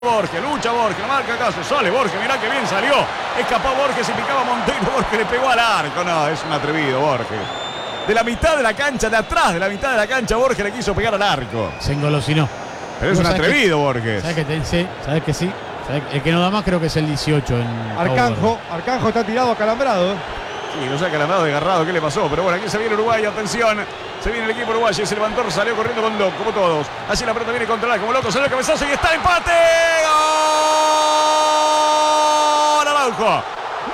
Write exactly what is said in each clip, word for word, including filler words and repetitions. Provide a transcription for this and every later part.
Borges, lucha Borges, la marca acá, se sale Borges, mirá que bien salió. Escapó Borges y picaba Monteiro, Borges le pegó al arco. No, es un atrevido Borges. De la mitad de la cancha, de atrás de la mitad de la cancha, Borges le quiso pegar al arco. Se engolosinó. Pero es un atrevido que, Borges. ¿Sabes que te, sí, ¿sabes que sí? ¿Sabes? El que no da más creo que es el dieciocho. En Arcanjo, Arcanjo está tirado acalambrado. Sí, no sé, acalambrado, desgarrado, ¿qué le pasó? Pero bueno, aquí se viene Uruguay, atención. Se viene el equipo uruguayo, se levantó, salió corriendo con loco, como todos. Así la pelota viene controlada, como loco, salió el cabezazo y está el empate. ¡Gol! Araujo.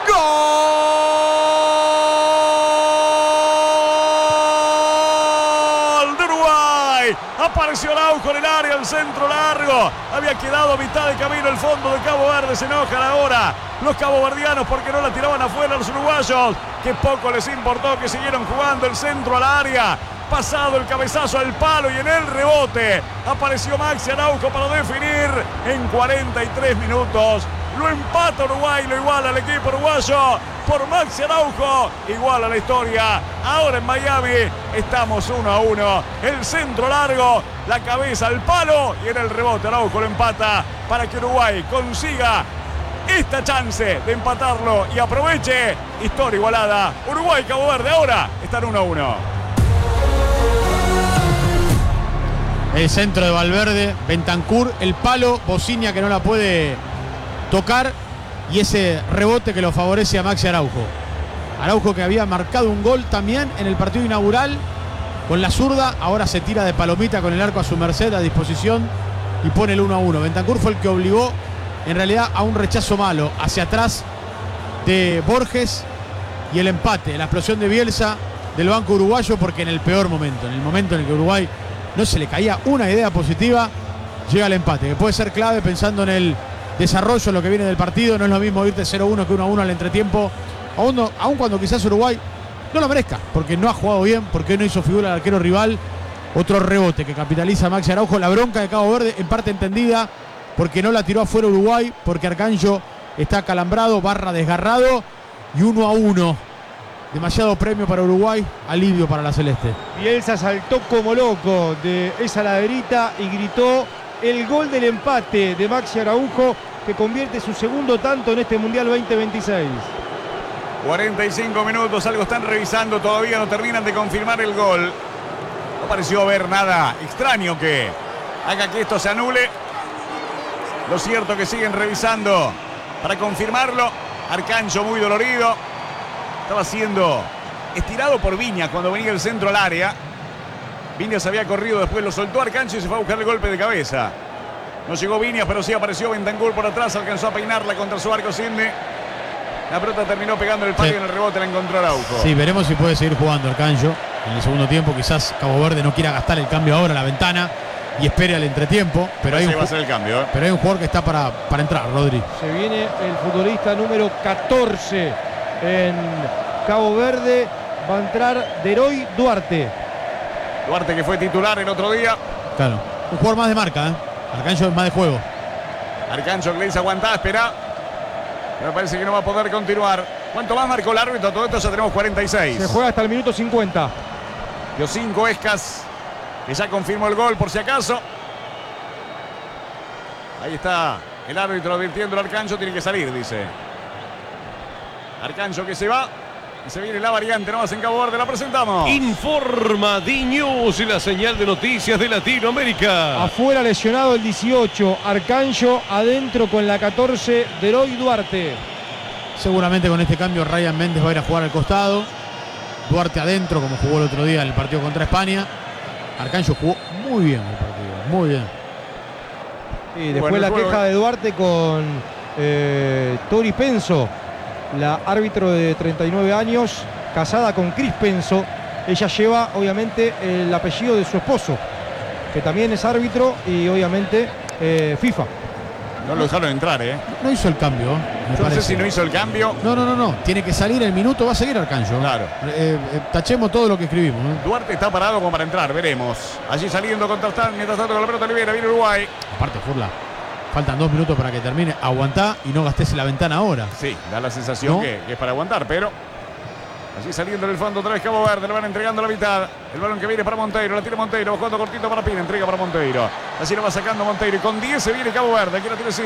¡Gol de Uruguay! Apareció Araujo en el área, el centro largo. Había quedado a mitad de camino el fondo de Cabo Verde. Se enojan ahora los caboverdianos porque no la tiraban afuera los uruguayos. Que poco les importó que siguieron jugando el centro al área. Pasado el cabezazo al palo y en el rebote apareció Maxi Araujo para definir en cuarenta y tres minutos. Lo empata Uruguay, lo iguala al equipo uruguayo por Maxi Araujo. Iguala la historia. Ahora en Miami estamos uno a uno. El centro largo, la cabeza al palo y en el rebote Araujo lo empata para que Uruguay consiga esta chance de empatarlo y aproveche. Historia igualada. Uruguay, Cabo Verde ahora están uno a uno. El centro de Valverde, Bentancur, el palo, Bociña que no la puede tocar y ese rebote que lo favorece a Maxi Araujo. Araujo que había marcado un gol también en el partido inaugural con la zurda, ahora se tira de palomita con el arco a su merced a disposición y pone el uno a uno. Bentancur fue el que obligó en realidad a un rechazo malo hacia atrás de Borges y el empate, la explosión de Bielsa del banco uruguayo porque en el peor momento, en el momento en el que Uruguay no se le caía una idea positiva, llega el empate, que puede ser clave pensando en el desarrollo, en lo que viene del partido. No es lo mismo irte cero a uno que uno a uno al entretiempo, aún, no, aún cuando quizás Uruguay no lo merezca, porque no ha jugado bien, porque no hizo figura al arquero rival. Otro rebote que capitaliza Maxi Araujo, la bronca de Cabo Verde en parte entendida, porque no la tiró afuera Uruguay, porque Arcanjo está acalambrado, barra desgarrado, y uno a uno. Demasiado premio para Uruguay, alivio para la celeste. Bielsa saltó como loco de esa laderita y gritó el gol del empate de Maxi Araujo, que convierte su segundo tanto en este Mundial veinte veintiséis. cuarenta y cinco minutos, algo están revisando, todavía no terminan de confirmar el gol. No pareció haber nada extraño que haga que esto se anule. Lo cierto que siguen revisando para confirmarlo. Arcanjo muy dolorido. Estaba siendo estirado por Viñas cuando venía el centro al área. Viñas había corrido, después lo soltó Arcanjo y se fue a buscar el golpe de cabeza. No llegó Viñas, pero sí apareció Bentancur por atrás. Alcanzó a peinarla contra su arco Sidney. La pelota terminó pegando el palo sí. Y en el rebote la encontró Araujo. Sí, veremos si puede seguir jugando Arcanjo en el segundo tiempo. Quizás Cabo Verde no quiera gastar el cambio ahora en la ventana y espere al entretiempo. Pero hay, un, va a ser el cambio, ¿eh? pero hay un jugador que está para, para entrar, Rodri. Se viene el futbolista número catorce en Cabo Verde. Va a entrar Deroy Duarte. Duarte que fue titular el otro día. Claro, un jugador más de marca, ¿eh? Arcanjo es más de juego. Arcanjo que le dice aguantá, espera. Pero parece que no va a poder continuar. ¿Cuánto más marcó el árbitro? Todo esto ya tenemos cuarenta y seis. Se juega hasta el minuto cincuenta. Dio cinco Escas, que ya confirmó el gol por si acaso. Ahí está el árbitro advirtiendo al Arcanjo, tiene que salir, dice. Arcanjo que se va. Y se viene la variante, nomás en Cabo Verde, la presentamos. Informa D-News y la señal de noticias de Latinoamérica. Afuera lesionado el dieciocho, Arcanjo, adentro con la catorce, Deroy Duarte. Seguramente con este cambio Ryan Méndez va a ir a jugar al costado. Duarte adentro, como jugó el otro día en el partido contra España. Arcanjo jugó muy bien el partido, muy bien. Y después bueno, la juego... queja de Duarte con eh, Tori Penso, la árbitro de treinta y nueve años, casada con Cris Penso. Ella lleva obviamente el apellido de su esposo, que también es árbitro y obviamente eh, FIFA. No lo dejaron entrar, ¿eh? No hizo el cambio, me Yo no parece. sé si no hizo el cambio. No, no, no, no. Tiene que salir el minuto, va a seguir Arcanjo. Claro. Eh, eh, tachemos todo lo que escribimos, ¿eh? Duarte está parado como para entrar, veremos. Allí saliendo contra mientras tanto con la pelota libera, viene Uruguay. Aparte, Furla, faltan dos minutos para que termine. Aguantá y no gastes la ventana ahora. Sí, da la sensación ¿no? que, que es para aguantar, pero Allí saliendo del fondo otra vez Cabo Verde, le van entregando la mitad. El balón que viene para Monteiro, la tira Monteiro, jugando cortito para Pina, entrega para Monteiro. Así lo va sacando Monteiro y con diez se viene Cabo Verde. Aquí la tiene